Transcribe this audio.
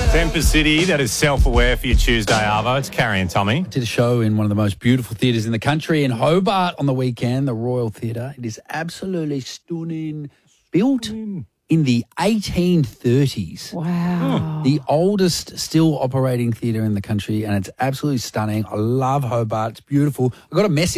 Temper City, that is self-aware for your Tuesday, Arvo. It's Carrie and Tommy. I did a show in one of the most beautiful theatres in the country in Hobart on the weekend, the Royal Theatre. It is absolutely stunning. Built in the 1830s. Wow. The oldest still operating theatre in the country, and it's absolutely stunning. I love Hobart. It's beautiful. I got a message